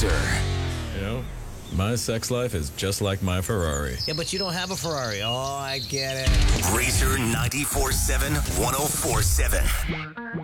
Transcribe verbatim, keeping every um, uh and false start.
Racer. You know, my sex life is just like my Ferrari. Yeah, but you don't have a Ferrari. Oh, I get it. Racer ninety-four seven, one oh four seven.